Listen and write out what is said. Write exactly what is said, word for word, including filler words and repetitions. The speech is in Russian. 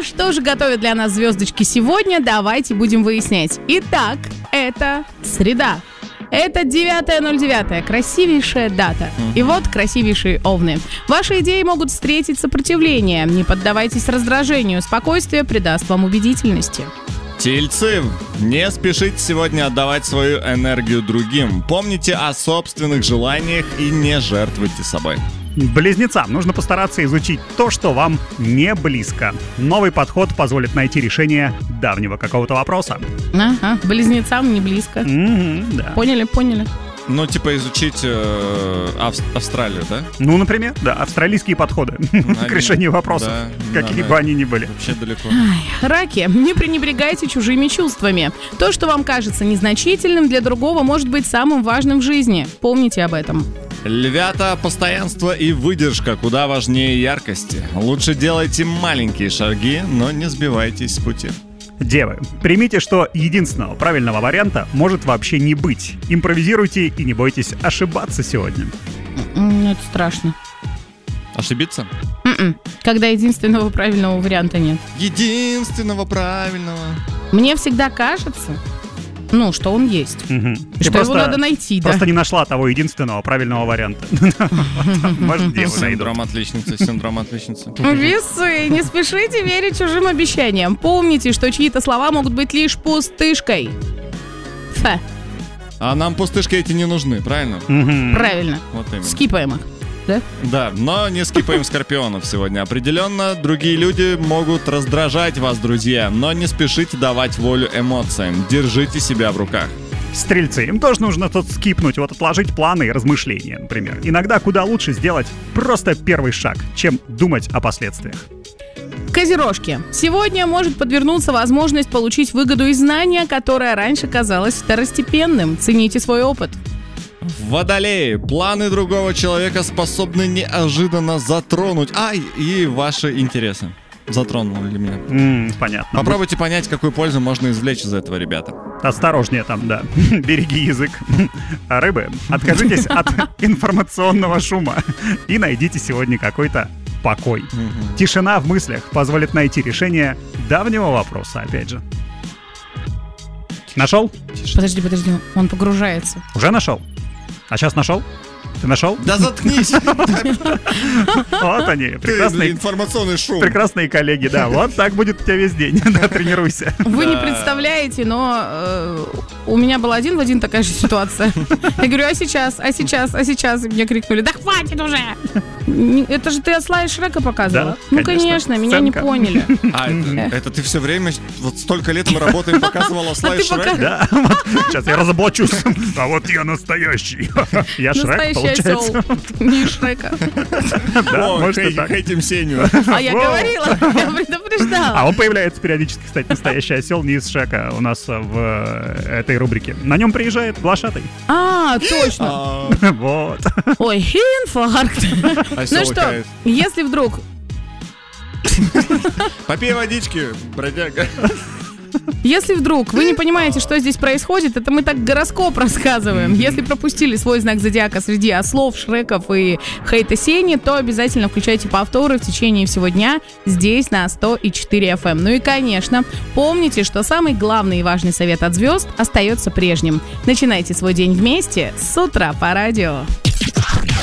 что же готовят для нас звездочки сегодня? Давайте будем выяснять. Итак, это среда. Это девятое ноль девятое, красивейшая дата. И вот красивейшие овны. Ваши идеи могут встретить сопротивление. Не поддавайтесь раздражению. Спокойствие придаст вам убедительности. Тельцы, не спешите сегодня отдавать свою энергию другим. Помните о собственных желаниях и не жертвуйте собой. Близнецам нужно постараться изучить то, что вам не близко. Новый подход позволит найти решение давнего какого-то вопроса. Ага, близнецам не близко. Mm-hmm, да. Поняли, поняли. Ну, типа изучить э, Ав- Австралию, да? Ну, например, да, австралийские подходы Они, к решению вопросов, да, какие да, бы они ни были. Вообще далеко. Ай, раки, не пренебрегайте чужими чувствами. То, что вам кажется незначительным, для другого может быть самым важным в жизни. Помните об этом. Львята, постоянство и выдержка куда важнее яркости. Лучше делайте маленькие шаги, но не сбивайтесь с пути. Девы, примите, что единственного правильного варианта может вообще не быть. Импровизируйте и не бойтесь ошибаться сегодня. М, Это страшно. Ошибиться? М-м. Когда единственного правильного варианта нет. Единственного правильного. Мне всегда кажется, ну, что он есть. Мгм. Ты Что просто- его надо найти, да. Просто не нашла того единственного правильного варианта. Может, девы найдут. Синдром отличницы, синдром отличницы. Весы, не спешите верить чужим обещаниям. Помните, что чьи-то слова могут быть лишь пустышкой. Фа, А нам пустышки эти не нужны, правильно? Мгм. правильно. Вот именно. Скипаем их. Да? Да, но не скипаем скорпионов сегодня. Определенно, другие люди могут раздражать вас, друзья, но не спешите давать волю эмоциям. Держите себя в руках. Стрельцы, им тоже нужно тут скипнуть, вот отложить планы и размышления, например. Иногда куда лучше сделать просто первый шаг, чем думать о последствиях. Козерожки. Сегодня может подвернуться возможность получить выгоду из знания, которое раньше казалось второстепенным. Цените свой опыт. Водолеи, планы другого человека способны неожиданно затронуть, ай, и ваши интересы. Затронули ли меня? М, понятно. Попробуйте понять, какую пользу можно извлечь из этого, ребята. Осторожнее там, да. Береги язык. А рыбы, откажитесь от информационного шума и найдите сегодня какой-то покой. Мгм. Тишина в мыслях позволит найти решение давнего вопроса, опять же. Нашел? Подожди, подожди, он погружается. Уже нашел? А сейчас нашел? Ты нашел? Да заткнись! Вот они, Ты, прекрасные, информационный шум. прекрасные коллеги, да. Вот так будет у тебя весь день. Да, тренируйся. Вы не Да. представляете, но э, у меня была один в один такая же ситуация. Я говорю, а сейчас, а сейчас, а сейчас. И мне крикнули, да хватит уже! Не- Это же ты от Слая Шрека показывала? Да, Ну, конечно. конечно, меня не Сценка. поняли. А, это, это ты все время, вот столько лет мы работаем, показывала Слай ты Шрек? пока- Да, вот сейчас я разоблачусь. А вот я настоящий. Я Шрек, Настоящий получается. осел, не Шрека. Да, О, может и хей- так. хейтим Сеню. А я Воу. говорила, я предупреждала. А он появляется периодически, кстати, настоящий осел не из Шрека у нас в э, этой рубрике. На нем приезжает глашатай. А, точно. А, Вот. Ой, инфаркт. осел Ну что, икает. если вдруг... Попей водички, бродяга. Если вдруг вы не понимаете, что здесь происходит, это мы так гороскоп рассказываем. Если пропустили свой знак зодиака среди ослов, шреков и хейта Сени, то обязательно включайте повторы в течение всего дня здесь на сто и четыре эф эм. Ну и, конечно, помните, что самый главный и важный совет от звезд остается прежним. Начинайте свой день вместе с утра по радио.